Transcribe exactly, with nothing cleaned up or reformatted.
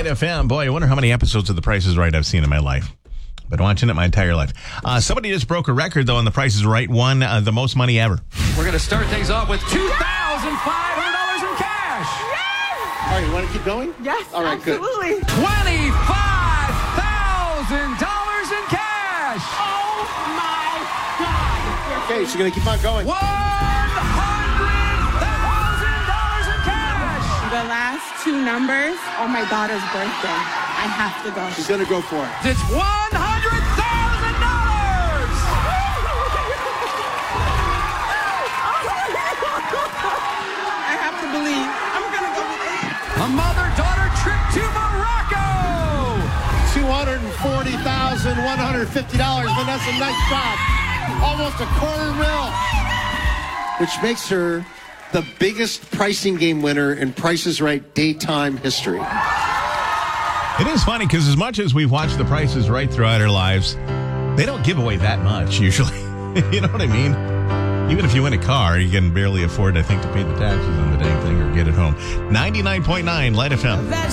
Light F M. Boy, I wonder how many episodes of The Price is Right I've seen in my life. Been watching it my entire life. Uh, somebody just broke a record, though, on The Price is Right. Won uh, the most money ever. We're going to start things off with two thousand five hundred dollars in cash. Yes! All right, you want to keep going? Yes, All right, absolutely. good. twenty-five thousand dollars in cash. Oh, my God. Okay, so you're going to keep on going. one hundred thousand dollars in cash. The last two numbers are my daughter's birthday. I have to go. She's going to go for it. It's one hundred thousand dollars. I have to believe. I'm going to go with it. A mother-daughter trip to Morocco. two hundred forty thousand one hundred fifty dollars. Vanessa, nice job. Almost a quarter mil. Which makes her the biggest pricing game winner in Price is Right daytime history. It is funny because as much as we've watched The Price is Right throughout our lives, they don't give away that much usually. You know what I mean? Even if you win a car, you can barely afford, I think, to pay the taxes on the dang thing or get it home. ninety-nine point nine Light F M.